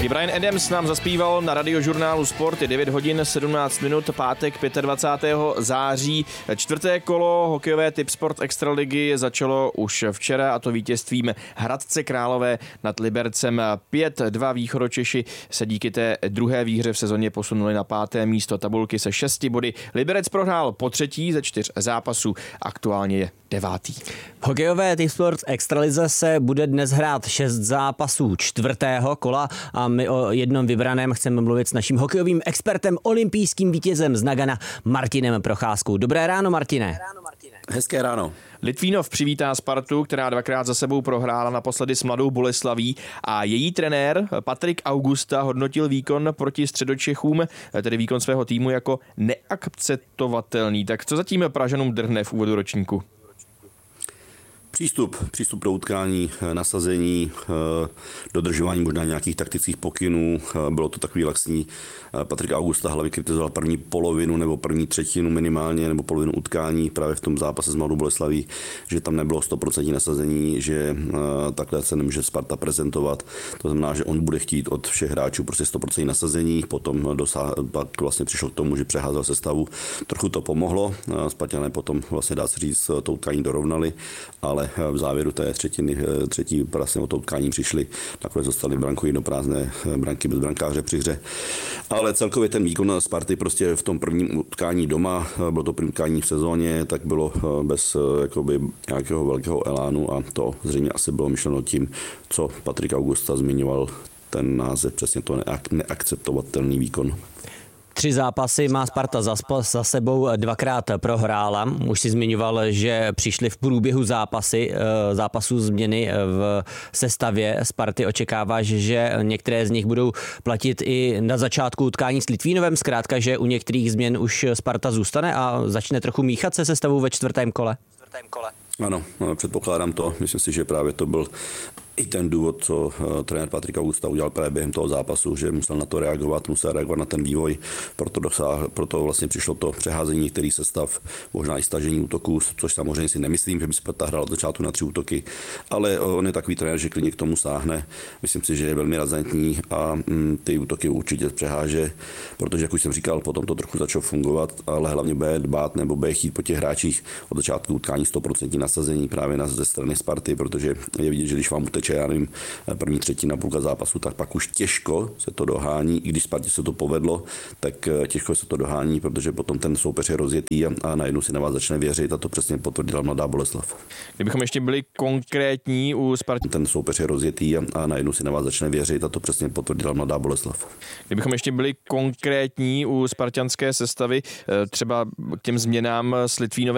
Kdy Bryan Adams nám zaspíval na radiožurnálu Sport, je 9 hodin 17 minut, pátek 25. září. Čtvrté kolo hokejové Tipsport Extraligy začalo už včera, a to vítězstvím Hradce Králové nad Libercem. 5-2 Východočeši se díky té druhé výhře v sezóně posunuli na 5. místo tabulky se 6 body. Liberec prohrál po třetí ze 4 zápasů, aktuálně je 9. V hokejové Tipsport Extralize se bude dnes hrát 6 zápasů čtvrtého kola a my o jednom vybraném chceme mluvit s naším hokejovým expertem, olympijským vítězem z Nagana, Martinem Procházkou. Dobré ráno, Martine. Hezké ráno. Litvínov přivítá Spartu, která dvakrát za sebou prohrála, naposledy s Mladou Boleslaví, a její trenér Patrik Augusta hodnotil výkon proti Středočechům, tedy výkon svého týmu, jako neakceptovatelný. Tak co zatím Pražanům drhne v úvodu ročníku? Přístup do utkání, nasazení, dodržování možná nějakých taktických pokynů. Bylo to takový laxní. Patrik Augusta hlavně kritizoval první polovinu nebo první třetinu minimálně, nebo polovinu utkání právě v tom zápase s Mladou Boleslaví, že tam nebylo 100% nasazení, že takhle se nemůže Sparta prezentovat. To znamená, že on bude chtít od všech hráčů prostě 100% nasazení, potom pak vlastně přišlo k tomu, že přeházel sestavu. Trochu to pomohlo, Spartané potom vlastně, dá se říct, to utkání dorovnali, ale v závěru té třetí vlastně o to utkání přišli, nakonec dostali branku jedno-prázdné branky bez brankáře při hře. Ale celkově ten výkon Sparty prostě v tom prvním utkání doma, bylo to první utkání v sezóně, tak bylo bez jakoby nějakého velkého elánu, a to zřejmě asi bylo myšleno tím, co Patrik Augusta zmiňoval, ten název, přesně to neakceptovatelný výkon. 3 zápasy má Sparta za sebou, 2krát prohrála. Už si zmiňoval, že přišly v průběhu zápasů změny v sestavě Sparty. Očekáváš, že některé z nich budou platit i na začátku utkání s Litvínovem? Zkrátka, že u některých změn už Sparta zůstane a začne trochu míchat se sestavou ve čtvrtém kole? Ano, předpokládám to. Myslím si, že právě to byl i ten důvod, co trenér Patrik Augusta udělal právě během toho zápasu, že musel na to reagovat, na ten vývoj, proto vlastně přišlo to přeházení některých sestav, možná i stažení útoků, což samozřejmě si nemyslím, že by Sparta hrál od začátku na 3 útoky, ale on je takový trenér, že klidně k tomu sáhne. Myslím si, že je velmi razantní a ty útoky určitě přeháže, protože, jak už jsem říkal, potom to trochu začalo fungovat, ale hlavně bude dbát nebo bude chtít po těch hráčích od začátku utkání 100% nasazení právě ze strany Sparty, protože je vidět, že když vám uteče, já nevím, první třetina, půlka zápasu, tak pak už těžko se to dohání. I když Spartě se to povedlo, tak těžko se to dohání, protože potom ten soupeř je rozjetý a najednou si na vás začne věřit, a to přesně potvrdila Mladá Boleslav. Kdybychom ještě byli konkrétní u Sparty. Ten soupeř je rozjetý a najednou si na vás začne věřit, a to přesně potvrdila Mladá Boleslav. Kdybychom ještě byli konkrétní u spartanské sestavy, třeba k těm změnám s Litvínovem,